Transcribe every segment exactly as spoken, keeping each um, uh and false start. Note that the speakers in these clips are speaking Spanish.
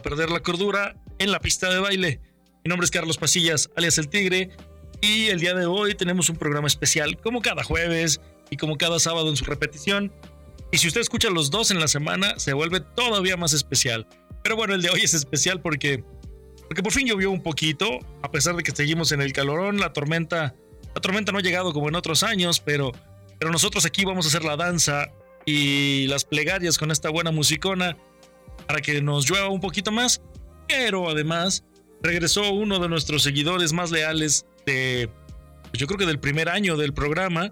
perder la cordura en la pista de baile. Mi nombre es Carlos Pasillas, alias El Tigre, y el día de hoy tenemos un programa especial, como cada jueves y como cada sábado en su repetición. Y si usted escucha los dos en la semana, se vuelve todavía más especial. Pero bueno, el de hoy es especial porque, porque por fin llovió un poquito, a pesar de que seguimos en el calorón. La tormenta, la tormenta no ha llegado como en otros años, pero, pero nosotros aquí vamos a hacer la danza y las plegarias con esta buena musicona para que nos llueva un poquito más. Pero además regresó uno de nuestros seguidores más leales de, pues yo creo que del primer año del programa,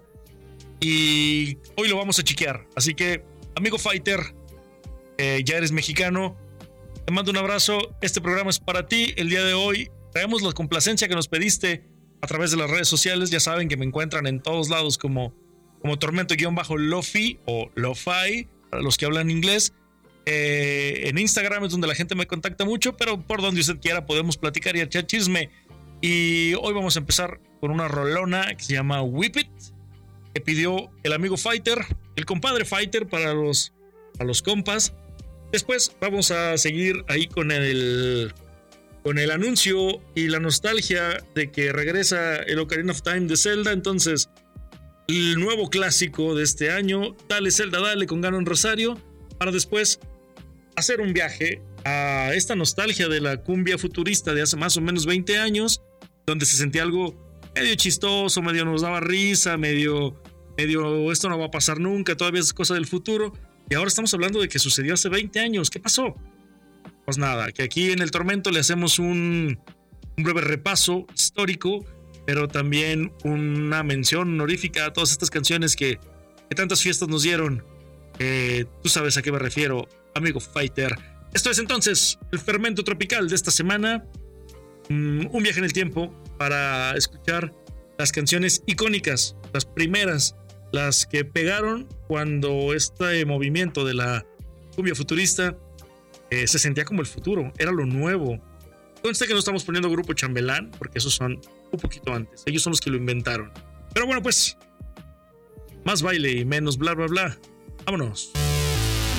y hoy lo vamos a chequear. Así que, amigo Fighter, eh, ya eres mexicano, te mando un abrazo. Este programa es para ti. El día de hoy traemos la complacencia que nos pediste a través de las redes sociales. Ya saben que me encuentran en todos lados como, como Tormento-Lofi o Lo-Fi, para los que hablan inglés. Eh, en Instagram es donde la gente me contacta mucho, pero por donde usted quiera podemos platicar y echar chisme. Y hoy vamos a empezar con una rolona que se llama Whip It, que pidió el amigo Fighter, el compadre Fighter para los, para los compas. Después vamos a seguir ahí con el, con el anuncio y la nostalgia de que regresa el Ocarina of Time de Zelda. Entonces, el nuevo clásico de este año, Dale Zelda Dale con Ganon Rosario, para después hacer un viaje a esta nostalgia de la cumbia futurista de hace más o menos veinte años, donde se sentía algo medio chistoso, medio nos daba risa, medio, medio esto no va a pasar nunca, todavía es cosa del futuro. Y ahora estamos hablando de que sucedió hace veinte años. ¿Qué pasó? Pues nada, que aquí en el Tormento le hacemos un, un breve repaso histórico, pero también una mención honorífica a todas estas canciones que, que tantas fiestas nos dieron. Eh, tú sabes a qué me refiero, amigo Fighter. Esto es entonces el fermento tropical de esta semana. Mm, un viaje en el tiempo para escuchar las canciones icónicas, las primeras, las que pegaron cuando este movimiento de la cumbia futurista eh, se sentía como el futuro, era lo nuevo. Conste que no estamos poniendo Grupo Chambelán, porque esos son un poquito antes, ellos son los que lo inventaron. Pero bueno, pues, más baile y menos bla bla bla. Vámonos.